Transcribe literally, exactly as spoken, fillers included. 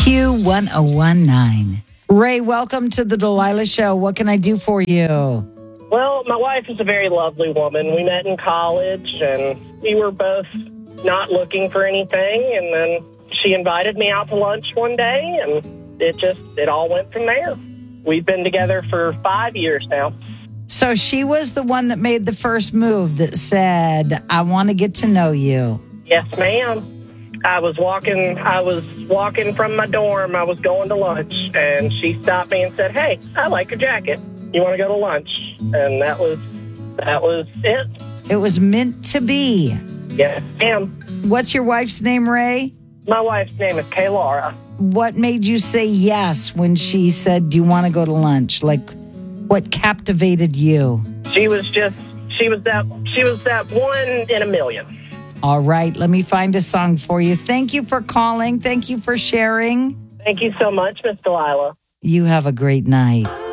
Q one oh one nine. Ray, welcome to the Delilah Show. What can I do for you? Well, my wife is a very lovely woman. We met in college, and we were both not looking for anything. And then she invited me out to lunch one day, and it just, it all went from there. We've been together for five years now. So she was the one that made the first move that said, I want to get to know you. Yes, ma'am. I was walking, I was walking from my dorm. I was going to lunch, and she stopped me and said, "Hey, I like your jacket. You want to go to lunch?" And that was, that was it. It was meant to be. Yes, ma'am. What's your wife's name, Ray? My wife's name is Kay Laura. What made you say yes when she said, do you want to go to lunch? Like, what captivated you? She was just, she was that, she was that one in a million. All right, let me find a song for you. Thank you for calling. Thank you for sharing. Thank you so much, Miss Delilah. You have a great night.